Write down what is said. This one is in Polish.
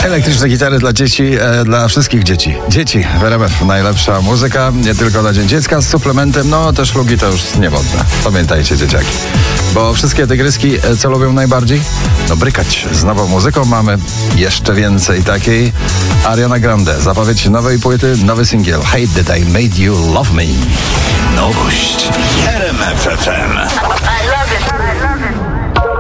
Elektryczne gitary dla dzieci, dla wszystkich dzieci. Dzieci w RMF. Najlepsza muzyka, nie tylko na Dzień Dziecka, z suplementem, no te szlugi to już niewodne. Pamiętajcie, dzieciaki. Bo wszystkie tygryski, co lubią najbardziej? No brykać. Z nową muzyką mamy jeszcze więcej takiej. Ariana Grande, zapowiedź nowej płyty, nowy singiel Hate That I Made You Love Me. Nowość w RMF FM. I love it.